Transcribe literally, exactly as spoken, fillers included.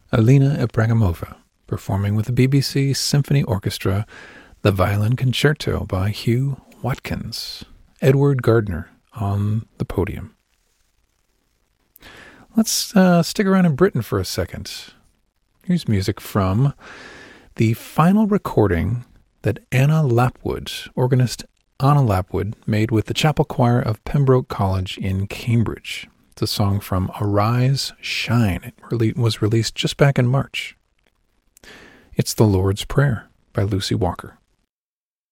Alina Ibragimova, performing with the B B C Symphony Orchestra, the Violin Concerto by Hugh Watkins. Edward Gardner on the podium. Let's uh, stick around in Britain for a second. Here's music from the final recording that Anna Lapwood, organist Anna Lapwood, made with the chapel choir of Pembroke College in Cambridge. It's a song from Arise, Shine. It really was released just back in March. It's The Lord's Prayer by Lucy Walker.